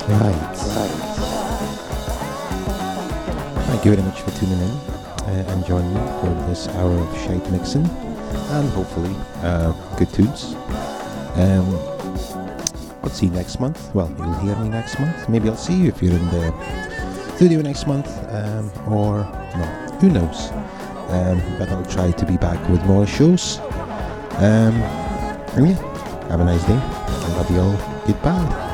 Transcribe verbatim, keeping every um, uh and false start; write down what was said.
Right. Thank you very much for tuning in uh, and joining me for this hour of shite mixing and hopefully uh, good tunes. Um, I'll see you next month. Well, you'll hear me next month. Maybe I'll see you if you're in the studio next month, um, or not. Who knows? Um, but I'll try to be back with more shows. Um, and yeah, have a nice day. I love you all. Goodbye.